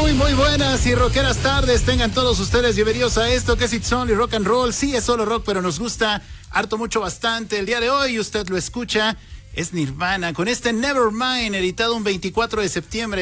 Muy buenas y rockeras tardes. Tengan todos ustedes bienvenidos a esto que es It's Only Rock and Roll. Sí, es solo rock, pero nos gusta harto, mucho, bastante. El día de hoy, usted lo escucha, es Nirvana, con este Nevermind, editado un 24 de septiembre de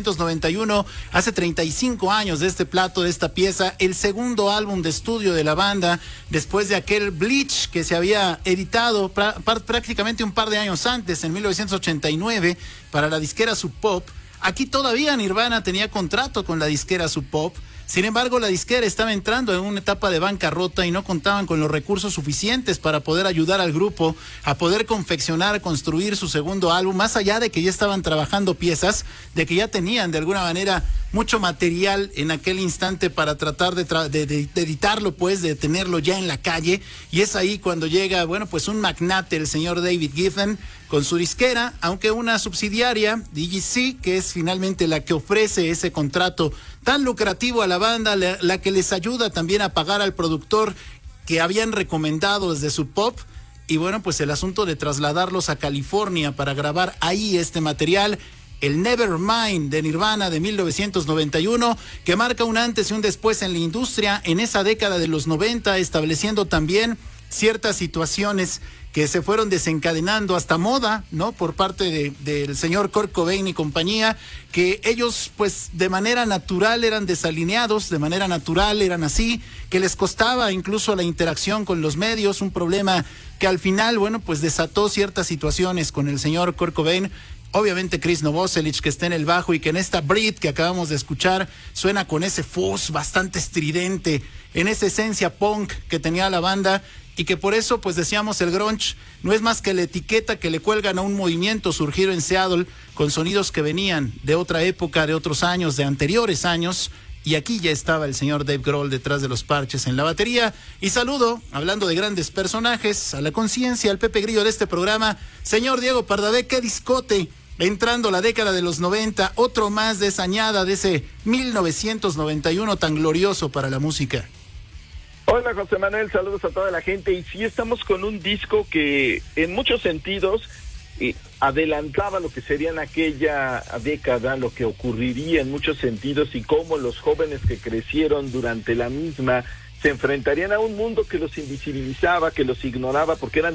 1991, hace 35 años de este plato, de esta pieza, el segundo álbum de estudio de la banda, después de aquel Bleach que se había editado prácticamente un par de años antes, en 1989, para la disquera Sub Pop. Aquí todavía Nirvana tenía contrato con la disquera Sub Pop. Sin embargo, la disquera estaba entrando en una etapa de bancarrota y no contaban con los recursos suficientes para poder ayudar al grupo a poder confeccionar, construir su segundo álbum, más allá de que ya estaban trabajando piezas, de que ya tenían de alguna manera mucho material en aquel instante para tratar de editarlo, pues, de tenerlo ya en la calle. Y es ahí cuando llega, bueno, pues un magnate, el señor David Geffen, con su disquera, aunque una subsidiaria, DGC, que es finalmente la que ofrece ese contrato tan lucrativo a la banda, la que les ayuda también a pagar al productor que habían recomendado desde Sub Pop. Y bueno, pues el asunto de trasladarlos a California para grabar ahí este material, el Nevermind de Nirvana de 1991, que marca un antes y un después en la industria en esa década de los 90, estableciendo también ciertas situaciones que se fueron desencadenando, hasta moda, ¿no? Por parte del señor Kurt Cobain y compañía, que ellos pues de manera natural eran desalineados, de manera natural eran así, que les costaba incluso la interacción con los medios, un problema que al final, bueno, pues desató ciertas situaciones con el señor Kurt Cobain. Obviamente Chris Novoselic, que está en el bajo y que en esta Breathe que acabamos de escuchar suena con ese fuzz bastante estridente, en esa esencia punk que tenía la banda, y que por eso, pues decíamos, el grunge no es más que la etiqueta que le cuelgan a un movimiento surgido en Seattle con sonidos que venían de otra época, de otros años, de anteriores años. Y aquí ya estaba el señor Dave Grohl detrás de los parches en la batería. Y saludo, hablando de grandes personajes, a la conciencia, al Pepe Grillo de este programa, señor Diego Pardavé. Qué discote, entrando la década de los 90, otro más de esa añada, de ese 1991 tan glorioso para la música. Hola José Manuel, saludos a toda la gente. Y sí, estamos con un disco que en muchos sentidos adelantaba lo que sería en aquella década, lo que ocurriría en muchos sentidos y cómo los jóvenes que crecieron durante la misma se enfrentarían a un mundo que los invisibilizaba, que los ignoraba, porque eran